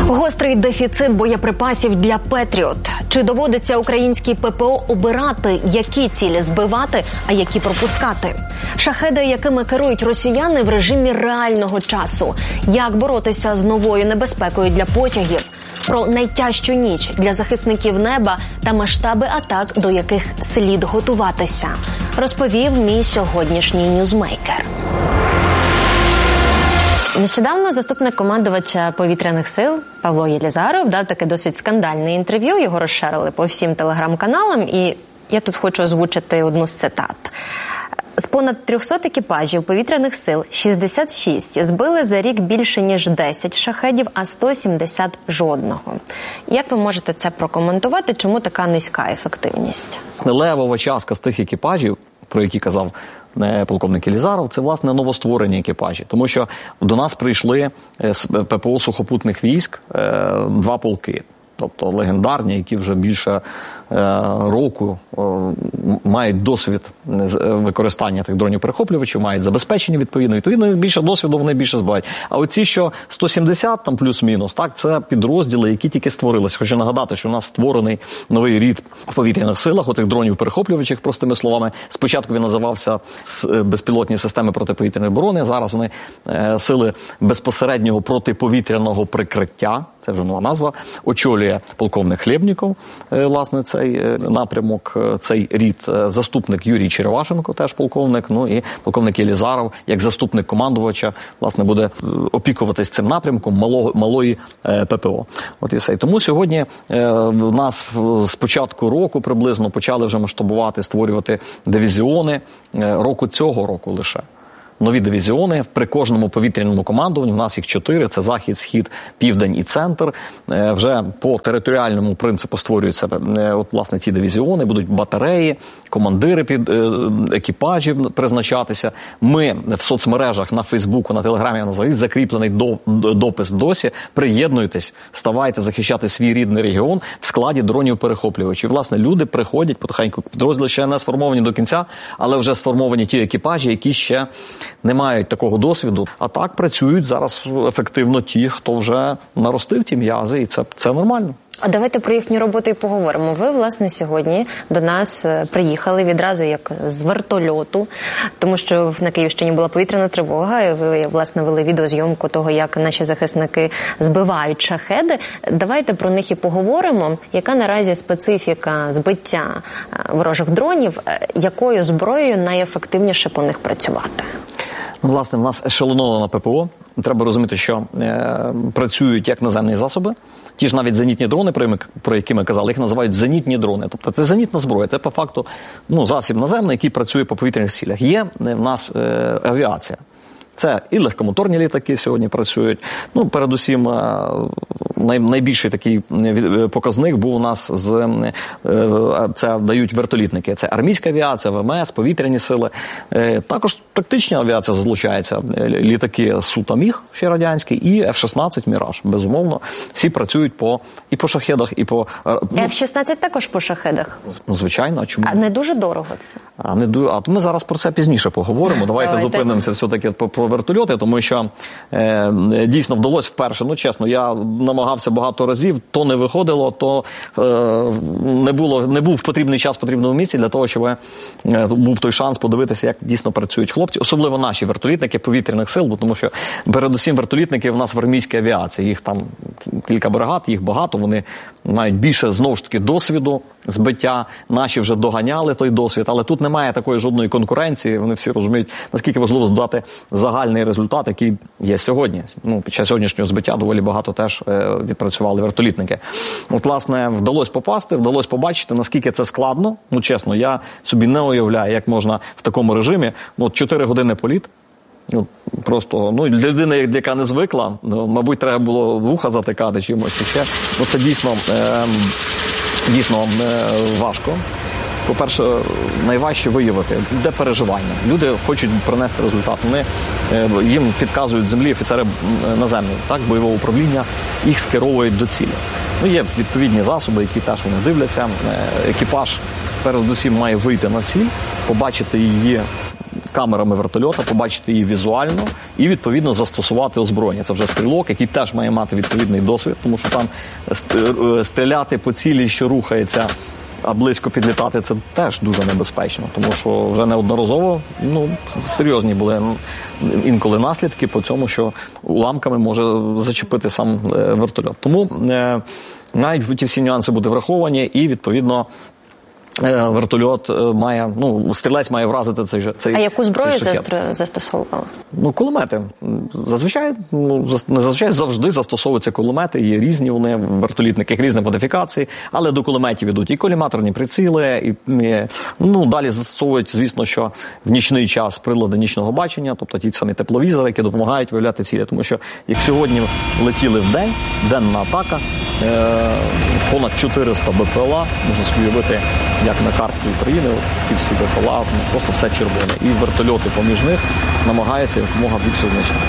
Гострий дефіцит боєприпасів для «Петріот». Чи доводиться українській ППО обирати, які цілі збивати, а які пропускати? Шахеди, якими керують росіяни в режимі реального часу. Як боротися з новою небезпекою для потягів? Про найтяжчу ніч для захисників неба та масштаби атак, до яких слід готуватися, розповів мій сьогоднішній ньюзмейкер. Нещодавно заступник командувача повітряних сил Павло Єлізаров дав таке досить скандальне інтерв'ю. Його розширили по всім телеграм-каналам, і я тут хочу озвучити одну з цитат. З понад 300 екіпажів повітряних сил 66 збили за рік більше, ніж 10 шахедів, а 170 – жодного. Як ви можете це прокоментувати? Чому така низька ефективність? Левова частка з тих екіпажів, про які казав полковник Єлізаров, це, власне, новостворені екіпажі. Тому що до нас прийшли з ППО сухопутних військ 2 полки. Тобто легендарні, які вже більше року мають досвід використання тих дронів-перехоплювачів, мають забезпечення відповідно більше досвіду, вони більше збивають. А оці, що 170, там плюс-мінус, так, це підрозділи, які тільки створилися. Хочу нагадати, що у нас створений новий рід в повітряних силах, оцих дронів-перехоплювачів, простими словами. Спочатку він називався безпілотні системи протиповітряної оборони, зараз вони сили безпосереднього протиповітряного прикриття, це вже нова назва, очолює полковник Хлєбніков, власне, цей напрямок, цей рід, заступник Юрій Черевашенко, теж полковник, ну і полковник Єлізаров, як заступник командувача, власне, буде опікуватись цим напрямком малої ППО. От і все. Тому сьогодні в нас з початку року приблизно почали вже масштабувати, створювати дивізіони, цього року лише. Нові дивізіони при кожному повітряному командуванні, у нас їх 4, це Захід, Схід, Південь і Центр. Вже по територіальному принципу створюються, от, власне, ті дивізіони, будуть батареї, командири під екіпажів призначатися. Ми в соцмережах, на Фейсбуку, на Телеграмі, на закріплений допис досі, приєднуйтесь, ставайте захищати свій рідний регіон в складі дронів-перехоплювачів. Власне, люди приходять потихеньку, підрозділи ще не сформовані до кінця, але вже сформовані ті екіпажі, які ще не мають такого досвіду. А так працюють зараз ефективно ті, хто вже наростив ті м'язи, і це нормально. А давайте про їхню роботу і поговоримо. Ви, власне, сьогодні до нас приїхали відразу як з вертольоту, тому що на Київщині була повітряна тривога, і ви, власне, вели відеозйомку того, як наші захисники збивають шахеди. Давайте про них і поговоримо. Яка наразі специфіка збиття ворожих дронів, якою зброєю найефективніше по них працювати? Ну, власне, в нас ешелонована ППО. Треба розуміти, що працюють як наземні засоби. Ті ж навіть зенітні дрони, про які ми казали, їх називають зенітні дрони. Тобто це зенітна зброя, це по факту засіб наземний, який працює по повітряних цілях. Є в нас авіація. Це і легкомоторні літаки сьогодні працюють. Передусім, найбільший такий показник був у нас це дають вертолітники. Це армійська авіація, ВМС, повітряні сили. Також тактична авіація залучається. Літаки Су-Міг, ще радянські, і F-16 «Міраж». Безумовно, всі працюють і по шахедах, і по... F-16 також по шахедах? Звичайно, а чому? А не дуже дорого це? А ми зараз про це пізніше поговоримо. Давайте зупинимося все-таки про вертольоти, тому що дійсно вдалося вперше. Чесно, я намагався багато разів, то не виходило, то не був в потрібний час в потрібному місці для того, щоб був той шанс подивитися, як дійсно працюють хлопці, особливо наші вертолітники повітряних сил, тому що передусім вертолітники в нас в армійській авіації, їх там кілька бригад, їх багато, вони мають більше, знову ж таки, досвіду збиття, наші вже доганяли той досвід, але тут немає такої жодної конкуренції, вони всі розуміють, наскільки важливо додати загальний результат, який є сьогодні. Під час сьогоднішнього збиття доволі багато теж відпрацювали вертолітники. От, власне, вдалося попасти, вдалося побачити, наскільки це складно. Чесно, я собі не уявляю, як можна в такому режимі, 4 години політ, просто, для людини, яка не звикла, мабуть, треба було вуха затикати чимось ще. Це дійсно важко. По-перше, найважче виявити, де переживання. Люди хочуть принести результат. Їм підказують землі офіцери наземні, бойового управління, їх скеровують до цілі. Є відповідні засоби, які теж вони дивляться. Екіпаж передусім має вийти на ціль, побачити її камерами вертольота, побачити її візуально і, відповідно, застосувати озброєння. Це вже стрілок, який теж має мати відповідний досвід, тому що там стріляти по цілі, що рухається, а близько підлітати, це теж дуже небезпечно, тому що вже неодноразово серйозні були інколи наслідки по цьому, що уламками може зачепити сам вертольот. Тому навіть ті всі нюанси будуть враховані і, відповідно, вертольот має, стрілець має вразити цей. А яку зброю застосовували? Кулемети. Зазвичай завжди застосовуються кулемети, є різні вони, вертолітників різних модифікацій, але до кулеметів йдуть і коліматорні приціли, далі застосовують, звісно, що в нічний час прилади нічного бачення, тобто ті самі тепловізори, які допомагають виявляти цілі, тому що як сьогодні летіли в день, денна атака, понад 400 БПЛА, можна собі уявити, як на карті України, ті всі БПЛА, просто все червоне. І вертольоти поміж них намагаються якомога більше знищити.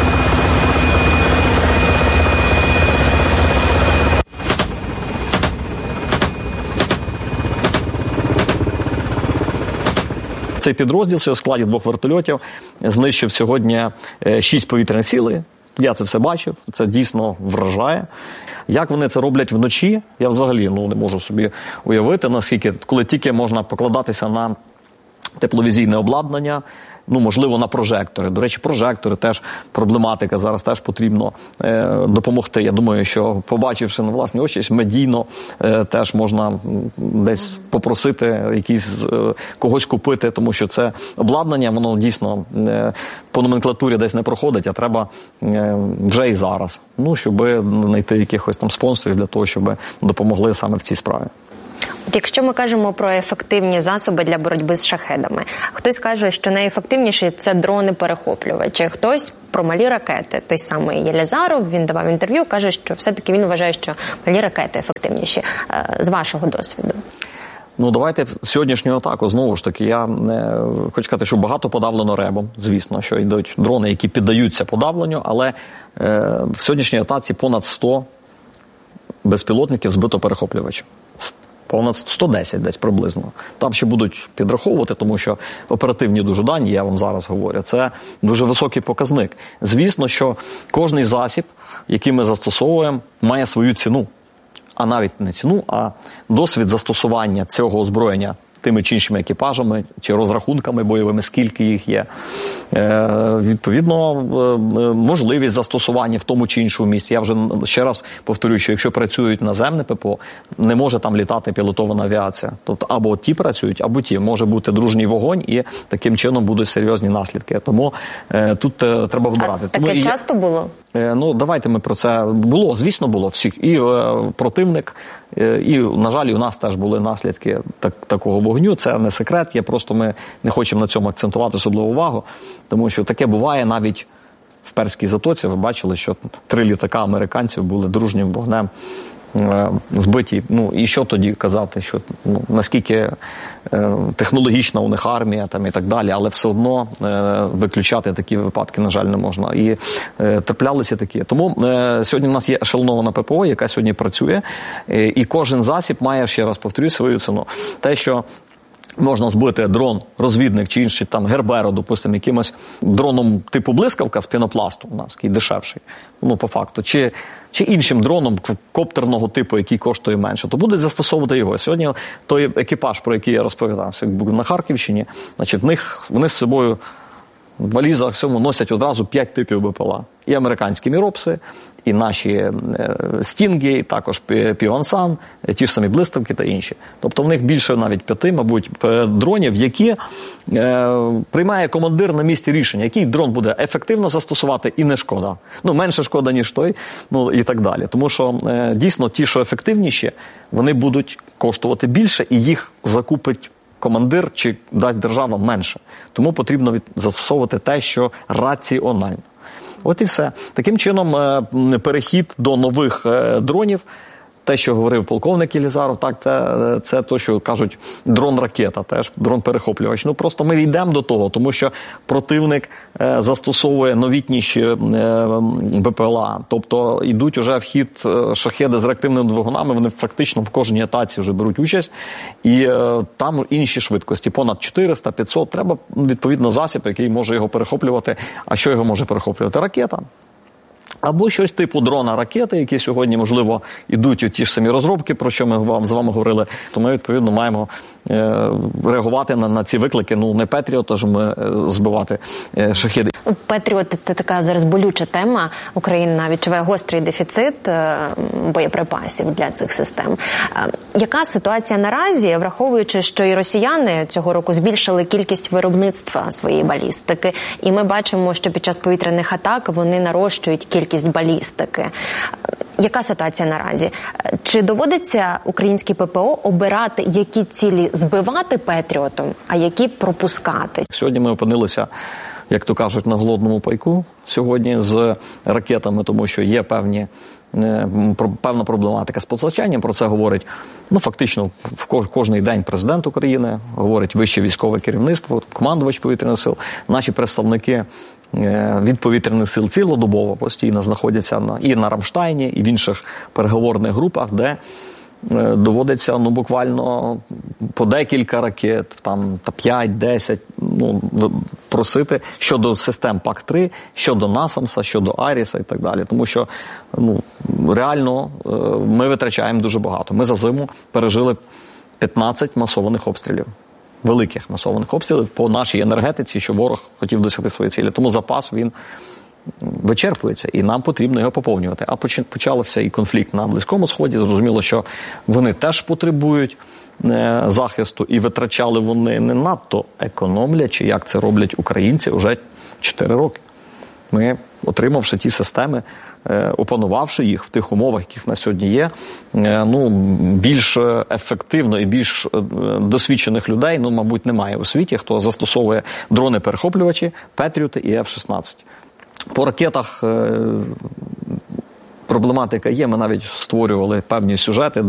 Цей підрозділ, що в складі 2 вертольотів, знищив сьогодні 6 повітряних цілей. Я це все бачив, це дійсно вражає. Як вони це роблять вночі, я взагалі не можу собі уявити, наскільки, коли тільки можна покладатися на тепловізійне обладнання, можливо, на прожектори. До речі, прожектори теж проблематика, зараз теж потрібно допомогти. Я думаю, що побачивши на власні очі, медійно теж можна десь попросити когось купити, тому що це обладнання, воно дійсно по номенклатурі десь не проходить, а треба вже і зараз, щоб знайти якихось там спонсорів для того, щоб допомогли саме в цій справі. Якщо ми кажемо про ефективні засоби для боротьби з шахедами, хтось каже, що найефективніші – це дрони-перехоплювачі, хтось про малі ракети. Той самий Єлізаров, він давав інтерв'ю, каже, що все-таки він вважає, що малі ракети ефективніші. З вашого досвіду? Давайте сьогоднішню атаку, знову ж таки, я хочу сказати, що багато подавлено РЕБом, звісно, що йдуть дрони, які піддаються подавленню, але в сьогоднішній атаці понад 100 безпілотників збито перехоплювачів. Понад 110 десь приблизно. Там ще будуть підраховувати, тому що оперативні дуже дані, я вам зараз говорю, це дуже високий показник. Звісно, що кожний засіб, який ми застосовуємо, має свою ціну. А навіть не ціну, а досвід застосування цього озброєння тими чи іншими екіпажами, чи розрахунками бойовими, скільки їх є. Відповідно, можливість застосування в тому чи іншому місці. Я вже ще раз повторюю, що якщо працюють наземне ППО, не може там літати пілотована авіація. Тобто або ті працюють, або ті. Може бути дружній вогонь і таким чином будуть серйозні наслідки. Тому тут треба вибирати. Таке часто було? Давайте ми про це. Було, звісно, було всіх. І противник, і, на жаль, у нас теж були наслідки такого вогню. Це не секрет, ми не хочемо на цьому акцентувати особливу увагу, тому що таке буває навіть в Перській затоці. Ви бачили, що 3 літака американців були дружнім вогнем збиті. І що тоді казати, що наскільки технологічна у них армія там, і так далі, але все одно виключати такі випадки, на жаль, не можна. І траплялися такі. Тому сьогодні в нас є ешелонована ППО, яка сьогодні працює, і кожен засіб має, ще раз повторюю, свою ціну. Те, що можна збити дрон, розвідник чи інший там Герберо, допустимо, якимось дроном типу блискавка з пінопласту у нас, який дешевший, по факту, чи іншим дроном коптерного типу, який коштує менше, то будуть застосовувати його. Сьогодні той екіпаж, про який я розповідав, на Харківщині, вони з собою в валізах всьому носять одразу 5 типів БПЛА. І американські міропси, і наші стінги, і також Півансан, ті ж самі блискавки та інші. Тобто в них більше навіть 5, мабуть, дронів, які приймає командир на місці рішення, який дрон буде ефективно застосувати і не шкода. Менше шкода, ніж той, і так далі. Тому що дійсно ті, що ефективніші, вони будуть коштувати більше і їх закупить командир чи дасть держава менше. Тому потрібно застосовувати те, що раціонально. От і все. Таким чином, перехід до нових дронів те, що говорив полковник Єлізаров, так, це то, що кажуть дрон-ракета, теж дрон-перехоплювач. Ну, просто ми йдемо до того, тому що противник застосовує новітніші БПЛА, тобто йдуть уже в хід шахеди з реактивними двигунами, вони фактично в кожній атаці вже беруть участь, і там інші швидкості, понад 400-500, треба відповідно засіб, який може його перехоплювати. А що його може перехоплювати? Ракета. Або щось типу дрона-ракети, які сьогодні, можливо, йдуть у ті ж самі розробки, про що ми з вами говорили. То ми, відповідно, маємо реагувати на ці виклики. Ну, не Петріот, тож ми збивати шахеди. Петріот – це така зараз болюча тема. Україна відчуває гострий дефіцит боєприпасів для цих систем. Яка ситуація наразі, враховуючи, що і росіяни цього року збільшили кількість виробництва своєї балістики, і ми бачимо, що під час повітряних атак вони нарощують кількість балістики. Яка ситуація наразі? Чи доводиться українській ППО обирати, які цілі збивати Петріотом, а які пропускати? Сьогодні ми опинилися, як то кажуть, на голодному пайку сьогодні з ракетами, тому що є певна проблематика з постачанням. Про це говорить, ну, фактично, кожний день президент України, говорить вище військове керівництво, командувач повітряних сил. Наші представники від повітряних сил цілодобово постійно знаходяться і на Рамштайні, і в інших переговорних групах, де доводиться, ну, буквально по декілька ракет, там, 5-10, ну, просити щодо систем ПАК-3, щодо Насамса, щодо Аріса і так далі. Тому що, ну, реально ми витрачаємо дуже багато. Ми за зиму пережили 15 масованих обстрілів. Великих масованих обстрілів по нашій енергетиці, що ворог хотів досягти свої цілі. Тому запас, він вичерпується, і нам потрібно його поповнювати. А почався і конфлікт на Близькому Сході. Зрозуміло, що вони теж потребують захисту, і витрачали вони не надто економлячи, як це роблять українці вже 4 роки. Ми, отримавши ті системи, опанувавши їх в тих умовах, яких на сьогодні є, ну, більш ефективно і більш досвідчених людей, ну, мабуть, немає у світі, хто застосовує дрони-перехоплювачі, Петріоти і F-16. По ракетах проблематика є, ми навіть створювали певні сюжети,